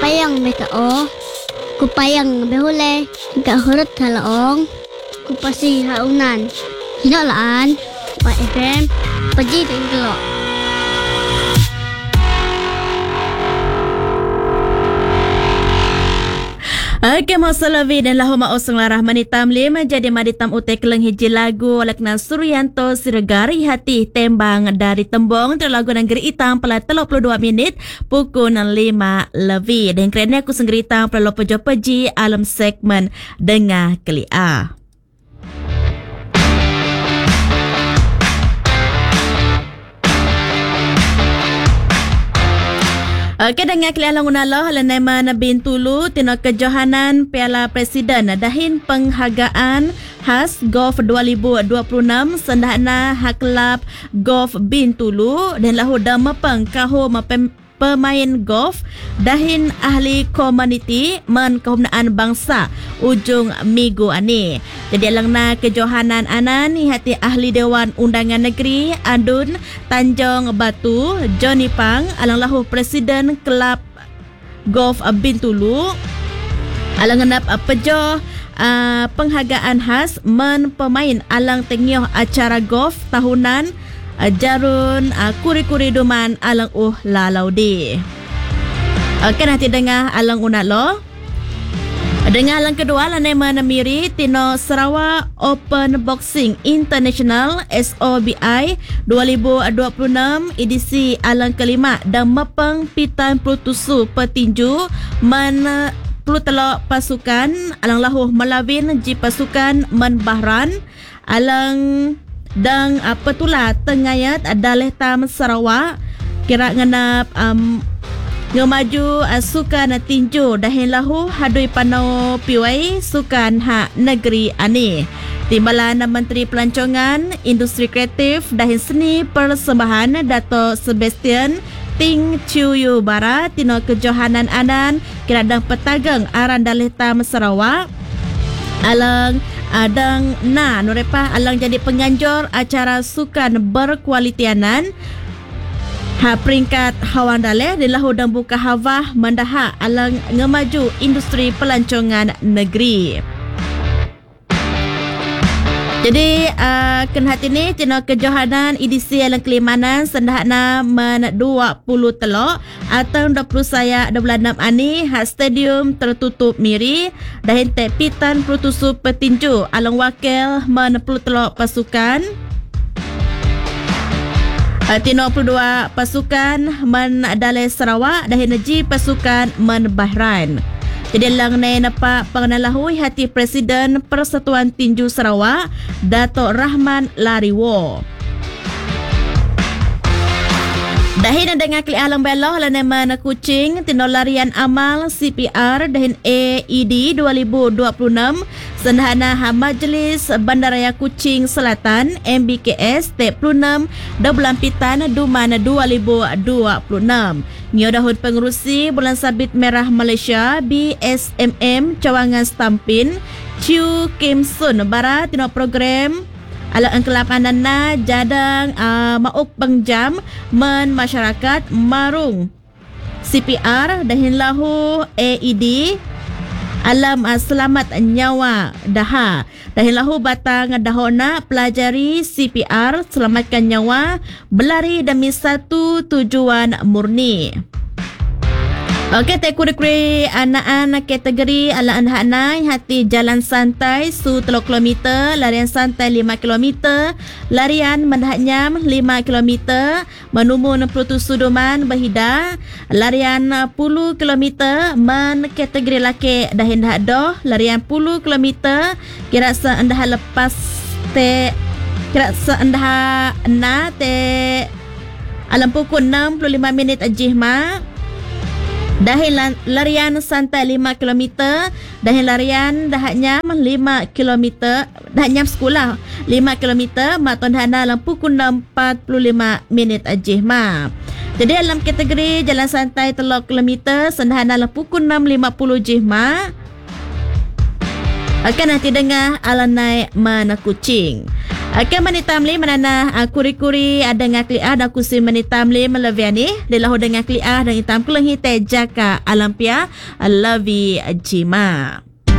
payang metao. Kupayang behule. Hingga hurut halaong. Kupasi haunan. Hinalaan. Pak FM. Paji dan gelok. Okey, masalawi dan lahu mausung larah manitam lima jadi maditam utek leng hiji lagu olakna Suryanto Siragari Hati tembang dari tembong lagu negeri hitam pala 32 minit pukul 5 lebih dan kerana aku senggerita pala pejo peji alam segmen Dengar Kelia. Okey, dengan Kelia Langunala halanai mana Bintulu tino kejohanan Piala Presiden dahin penghargaan khas Golf 2026 sendahna Haklab Golf Bintulu dan lahu damapeng kaho pemain golf dahin ahli komuniti men kehubnaan bangsa ujung minggu ani. Jadi alangna kejohanan anan hati ahli Dewan Undangan Negeri Andun Tanjung Batu Johnny Pang alang lahu Presiden Kelab Golf Bintulu alang ngenap pejoh penghargaan khas men pemain alang tengioh acara golf tahunan Jarun kuri-kuri duman alang lalau di. Okey, nanti dengar alang unat lo. Dengar alang kedua lanai menamiri tino Sarawak Open Boxing International SOBI 2026 edisi alang kelima dan mepeng pitan pelutusu petinju men pelutelo pasukan alang lahuh melawin ji pasukan men Bahran alang dan petula tengayat adalah tam Sarawak kira ngenap ngemaju sukan tinju dahin lahu hadui panau piwai sukan hak negeri ani. Timbalan Menteri Pelancongan Industri Kreatif dahin seni persembahan Dato' Sebastian Ting Ciuyu Barat tino kejohanan anan kira dang petageng aran dalih tam Sarawak alang adang nurepa alang jadi penganjur acara sukan berkualitianan peringkat hawan daleh dilahu dan buka hawah mendaha alang ngemaju industri pelancongan negeri. Jadi ken hati ni tino kejohanan edisi alang kelimanan sendahna men 20 telok atau 20 saya 26 ani hak stadium tertutup miri dahin tepitan pelutusu petinju alang wakil men 10 telok pasukan tino 22 pasukan men dalai Sarawak dahin ji pasukan men Bahrain. Jadi lang na napa panganalahoy hati Presiden Persatuan Tinju Sarawak Dato' Rahman Lariwo. Dahin na dengan kli alang belo la nama na Kuching tino larian amal CPR dahin AED 2026 sendahana Majlis Bandaraya Kuching Selatan MBKS T26 bulan pitan Duman 2026. Nyo dahun pengurusi Bulan Sabit Merah Malaysia BSMM Cawangan Stampin Chiu Kim Sun Barat tino program ala angkelapanan na jadang mauk pengjam men masyarakat marung CPR dahin lahu AED alam selamat nyawa daha dahin lahu batang dahona pelajari CPR selamatkan nyawa berlari demi satu tujuan murni. Okey, kuri-kuri anak-anak kategori ala anak-anak hati jalan santai su 3 km, larian santai 5 km, larian mendahnyam 5 km, menumun pelutus suduman berhida, larian 10 km, men kategori laki dahin dah doh, larian 10 km, kira seendah lepas kira seendah na alam pukul 65 minit ajihma. Dahin larian santai 5 km, dahin larian dahaknya 5 km, dahaknya sekolah 5 km, maton hana dalam pukul 6.45 minit ajih ma. Jadi dalam kategori jalan santai 3 km, sendahana dalam pukul 6.50 jih ma. Akan nanti dengar alanai mana Kuching. Akan manitamli manana kuri-kuri ada ngakliah dan kusi manitamli meleviani lelahu dengan kliah dan hitam kuleng hite jaka alampia lavi jima.